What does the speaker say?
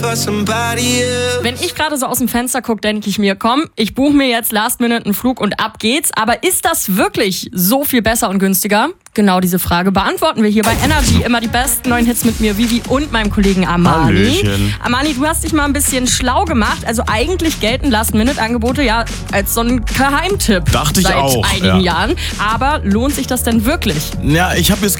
Wenn ich gerade so aus dem Fenster gucke, denke ich mir, komm, ich buche mir jetzt last minute einen Flug und ab geht's. Aber ist das wirklich so viel besser und günstiger? Genau diese Frage beantworten wir hier bei Energy. Immer die besten neuen Hits mit mir, Vivi und meinem Kollegen Armani. Hallöchen. Armani, du hast dich mal ein bisschen schlau gemacht. Also eigentlich gelten Last-Minute-Angebote ja als so ein Geheimtipp Dachte ich seit auch, einigen ja. Jahren. Aber lohnt sich das denn wirklich? Ja, ich habe jetzt